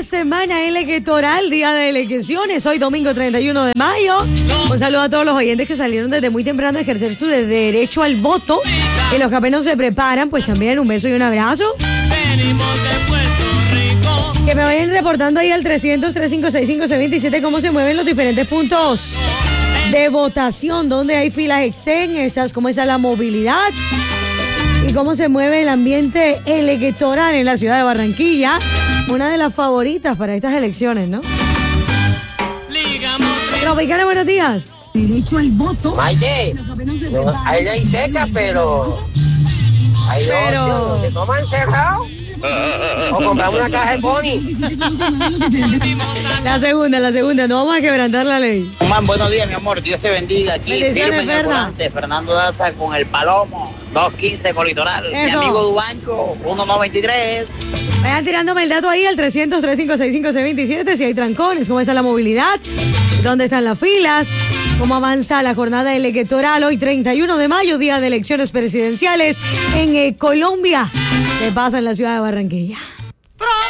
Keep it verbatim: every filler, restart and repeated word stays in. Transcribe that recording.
semana electoral, día de elecciones, hoy domingo treinta y uno de mayo. Un saludo a todos los oyentes que salieron desde muy temprano a ejercer su derecho al voto. Y los que apenas se preparan, pues también un beso y un abrazo. Que me vayan reportando ahí al trescientos, trescientos cincuenta y cinco, seiscientos veintisiete cómo se mueven los diferentes puntos de votación, donde hay filas extensas, cómo está la movilidad y cómo se mueve el ambiente electoral en la ciudad de Barranquilla, una de las favoritas para estas elecciones, ¿no? Tropicana, buenos días. Derecho al voto. Maite, no, hay ley seca, pero hay Pero- dos, ¿te toman cerrado? O compramos una caja de pony. La segunda, la segunda, no vamos a quebrantar la ley. Man, buenos días, mi amor. Dios te bendiga. Aquí Bendiciones, firme en el Fernan. volante. Fernando Daza con el Palomo. dos quince con Litoral. Mi Eso. amigo Dubanco, uno nueve veintitrés. Vayan tirándome el dato ahí al trescientos, trescientos cincuenta y cinco, seiscientos veintisiete, si hay trancones, cómo está la movilidad, dónde están las filas, cómo avanza la jornada electoral hoy treinta y uno de mayo, día de elecciones presidenciales en eh, Colombia. ¿Qué pasa en la ciudad de Barranquilla?